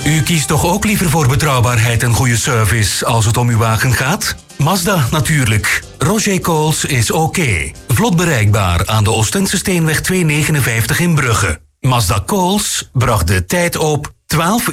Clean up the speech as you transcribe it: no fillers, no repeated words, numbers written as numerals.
U kiest toch ook liever voor betrouwbaarheid en goede service als het om uw wagen gaat? Mazda natuurlijk. Roger Coles is oké. Vlot bereikbaar aan de Oostense Steenweg 259 in Brugge. Mazda Coles bracht de tijd op 12